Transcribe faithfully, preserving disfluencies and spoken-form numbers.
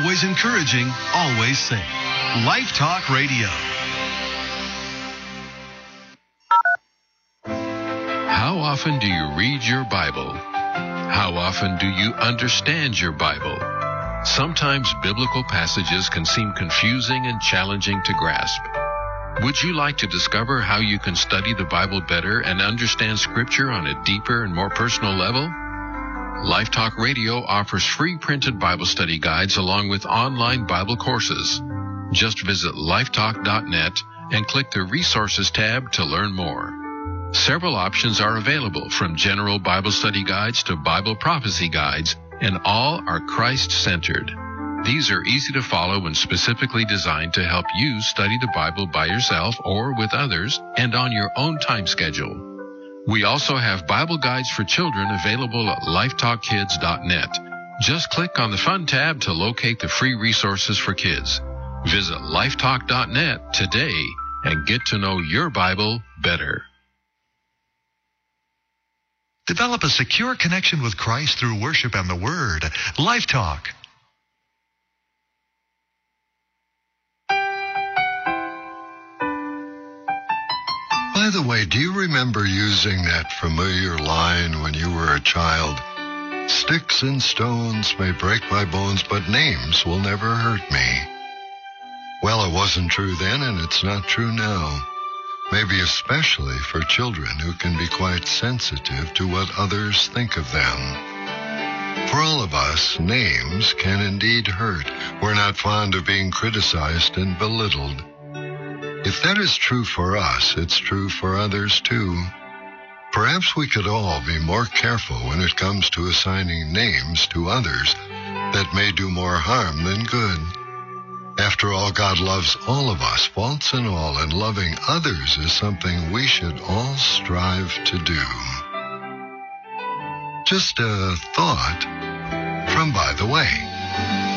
Always encouraging, always safe. Life Talk Radio. How often do you read your Bible? How often do you understand your Bible? Sometimes biblical passages can seem confusing and challenging to grasp. Would you like to discover how you can study the Bible better and understand Scripture on a deeper and more personal level? Life Talk Radio offers free printed Bible study guides along with online Bible courses. Just visit lifetalk dot net and click the Resources tab to learn more. Several options are available, from general Bible study guides to Bible prophecy guides, and all are Christ-centered. These are easy to follow and specifically designed to help you study the Bible by yourself or with others and on your own time schedule. We also have Bible guides for children available at lifetalk kids dot net. Just click on the Fun tab to locate the free resources for kids. Visit lifetalk dot net today and get to know your Bible better. Develop a secure connection with Christ through worship and the Word. Life Talk. By the way, do you remember using that familiar line when you were a child? Sticks and stones may break my bones, but names will never hurt me. Well, it wasn't true then, and it's not true now. Maybe especially for children who can be quite sensitive to what others think of them. For all of us, names can indeed hurt. We're not fond of being criticized and belittled. If that is true for us, it's true for others too. Perhaps we could all be more careful when it comes to assigning names to others that may do more harm than good. After all, God loves all of us, faults and all, and loving others is something we should all strive to do. Just a thought from By the Way.